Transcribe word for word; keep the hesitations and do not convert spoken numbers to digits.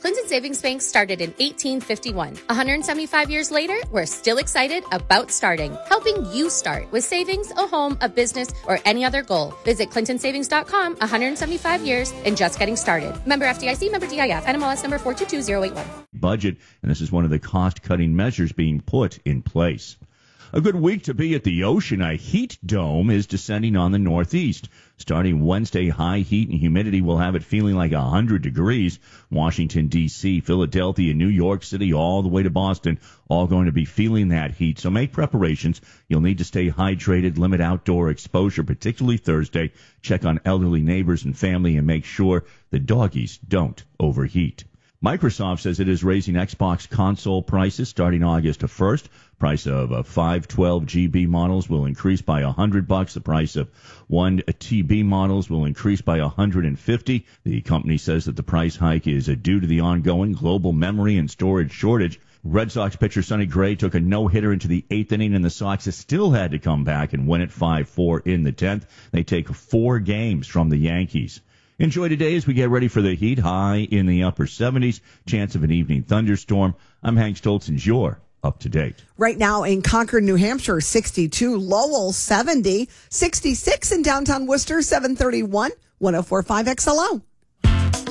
Clinton Savings Bank started in eighteen fifty-one. one hundred seventy-five years later, we're still excited about starting, helping you start with savings, a home, a business, or any other goal. Visit clinton savings dot com, one hundred seventy-five years, and just getting started. Member F D I C, member D I F, N M L S number four two two zero eight one. Budget, and this is one of the cost-cutting measures being put in place. A good week to be at the ocean. A heat dome is descending on the northeast. Starting Wednesday, high heat and humidity will have it feeling like one hundred degrees. Washington, D C, Philadelphia, New York City, all the way to Boston, all going to be feeling that heat. So make preparations. You'll need to stay hydrated, limit outdoor exposure, particularly Thursday. Check on elderly neighbors and family and make sure the doggies don't overheat. Microsoft says it is raising Xbox console prices starting August first. Price of uh, five twelve G B models will increase by one hundred bucks. The price of one T B models will increase by one hundred fifty. The company says that the price hike is uh, due to the ongoing global memory and storage shortage. Red Sox pitcher Sonny Gray took a no-hitter into the eighth inning, and the Sox still had to come back and win it five four in the tenth. They take four games from the Yankees. Enjoy today as we get ready for the heat, high in the upper seventies, chance of an evening thunderstorm. I'm Hank Stoltz, and you're up to date. Right now in Concord, New Hampshire, sixty-two, Lowell, seventy, sixty-six in downtown Worcester, seven thirty-one, one oh four point five X L O.